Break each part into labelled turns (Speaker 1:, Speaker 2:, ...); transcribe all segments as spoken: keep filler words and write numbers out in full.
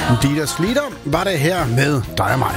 Speaker 1: Dieters Lieder var det her med dig og mig.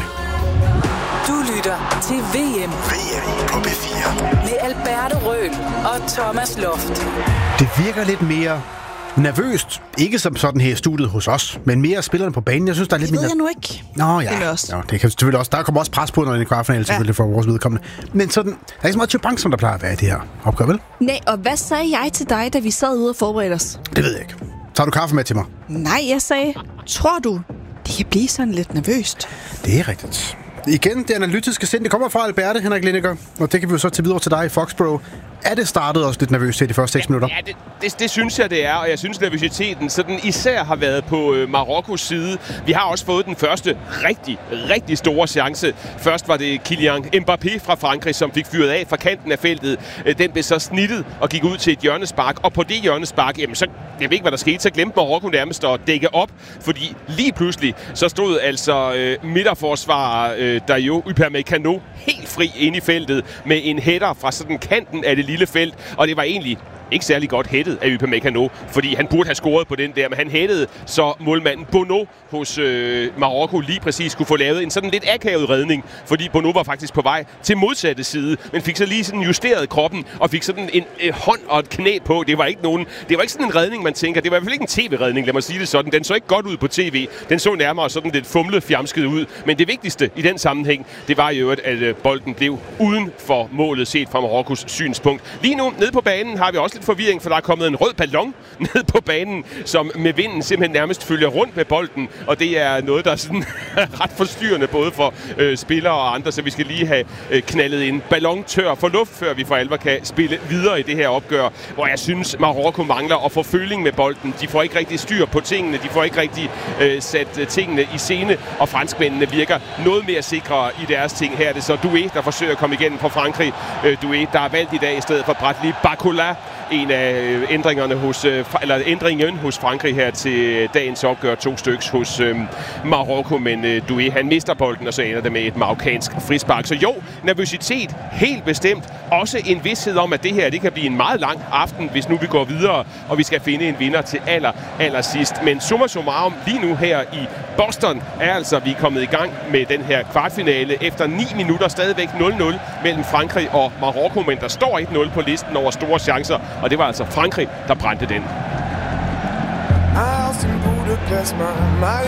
Speaker 2: Du lytter til V M.
Speaker 3: V M på B fire.
Speaker 2: Med Alberte Røhl og Thomas Loft.
Speaker 1: Det virker lidt mere nervøst. Ikke som sådan her i studiet hos os, men mere spillerne på banen. Jeg synes, der er lidt
Speaker 4: det
Speaker 1: mere...
Speaker 4: ved jeg nu ikke.
Speaker 1: Nå ja, ja det kan selvfølgelig også. Der kommer også pres på, når det er en kvartfinale, selvfølgelig, ja. For vores vedkommende. Men sådan, der er ikke så meget tjubang, som der plejer at være i det her opgør, vel?
Speaker 4: Nej, og hvad sagde jeg til dig, da vi sad ude og forberedte os?
Speaker 1: Det ved jeg ikke. Tager du kaffe med til mig?
Speaker 4: Nej, jeg sagde, tror du, det kan blive sådan lidt nervøst?
Speaker 1: Det er rigtigt. Igen, det analytiske sind, det kommer fra Alberte, Henrik Lindegaard, og det kan vi jo så til videre til dig i Foxborough. Er det startet også lidt nervøst til de første seks minutter?
Speaker 5: Ja, det, det, det synes jeg, det er, og jeg synes, nervøsiteten sådan især har været på øh, Marokkos side. Vi har også fået den første rigtig, rigtig store chance. Først var det Kylian Mbappé fra Frankrig, som fik fyret af fra kanten af feltet. Øh, den blev så snittet og gik ud til et hjørnespark, og på det hjørnespark, jamen så, jeg ved ikke, hvad der skete, så glemte Marokko nærmest at dække op, fordi lige pludselig, så stod altså øh, midterforsvarer øh, Dayo Upamecano helt fri inde i feltet med en header fra sådan kanten af det lille felt, og det var egentlig ikke særlig godt hættet af Upamecano, fordi han burde have scoret på den der, men han hættede, så målmanden Bono hos øh, Marokko lige præcis kunne få lavet en sådan lidt akavet redning, fordi Bono var faktisk på vej til modsatte side, men fik så lige sådan justeret kroppen og fik sådan en øh, hånd og et knæ på. Det var ikke nogen, det var ikke sådan en redning, man tænker. Det var i hvert fald ikke en tv-redning, lad mig sige det sådan. Den så ikke godt ud på tv. Den så nærmere sådan lidt fumlet fjamsket ud. Men det vigtigste i den sammenhæng, det var jo, at øh, bolden blev uden for målet set fra Marokkos synspunkt. Lige nu, nede på banen, har vi også lidt forvirring, for der er kommet en rød ballon ned på banen, som med vinden simpelthen nærmest følger rundt med bolden, og det er noget, der er sådan ret forstyrrende, både for øh, spillere og andre, så vi skal lige have øh, knaldet en ballon tør for luft, før vi for alvor kan spille videre i det her opgør, hvor jeg synes, Marokko mangler at få føling med bolden. De får ikke rigtig styr på tingene, de får ikke rigtig øh, sat øh, tingene i scene, og franskmændene virker noget mere sikre i deres ting. Her er det så Doué, der forsøger at komme igennem for Frankrig. Øh, Doué, der er valgt i dag i stedet for Bradley Barcola. En af ændringerne hos, eller ændringen hos Frankrig her til dagens opgør, to styks hos øhm, Marokko, men øh, Doué, han mister bolden, og så ender det med et marokkansk frispark. Så jo, nervøsitet, helt bestemt. Også en vished om, at det her, det kan blive en meget lang aften, hvis nu vi går videre, og vi skal finde en vinder til aller, aller sidst. Men summa summarum, lige nu her i Boston, er altså, vi er kommet i gang med den her kvartfinale efter ni minutter, stadigvæk nul nul mellem Frankrig og Marokko, men der står et nul på listen over store chancer, og det var altså Frankrig, der brændte den.